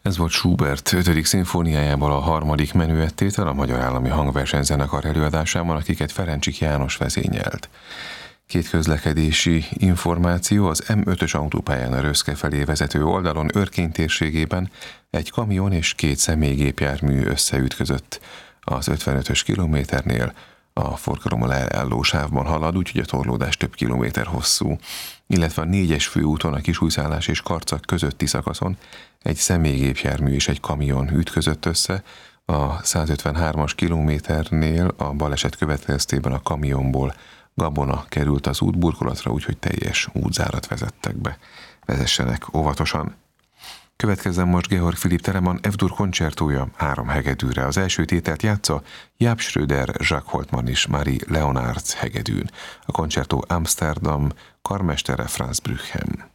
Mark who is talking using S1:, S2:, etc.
S1: Ez volt Schubert 5. szimfóniájából a harmadik menüettétel a Magyar Állami Hangversenyzenekar előadásában, akiket Ferencsik János vezényelt. Két közlekedési információ: az M5-ös autópályán a Röszke felé vezető oldalon Örkény térségében egy kamion és két személygépjármű összeütközött. Az 55-ös kilométernél a forgalom a leálló sávban halad, úgyhogy a torlódás több kilométer hosszú, illetve a 4-es főúton a Kisújszállás és Karcag közötti szakaszon egy személygépjármű és egy kamion ütközött össze. A 153-as kilométernél a baleset következtében a kamionból gabona került az útburkolatra, úgyhogy teljes útzárat vezettek be. Vezessenek óvatosan. Következzen most Georg Philipp Telemann F-dur koncertója 3 hegedűre. Az első tételt játsza Jaap Schröder, Jacques Holtmann és Marie Leonards hegedűn. A koncertó Amsterdam, karmestere Franz Brüggen.